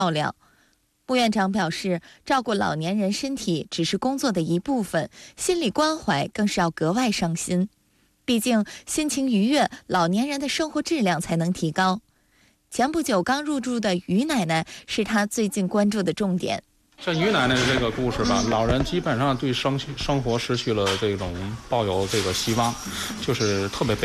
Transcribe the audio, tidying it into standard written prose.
料。穆院长表示，照顾老年人身体只是工作的一部分，心理关怀更是要格外上心。毕竟心情愉悦，老年人的生活质量才能提高。前不久刚入住的于奶奶是他最近关注的重点。 像于奶奶的这个故事吧，老人基本上对生活失去了这种抱有这个希望，就是特别悲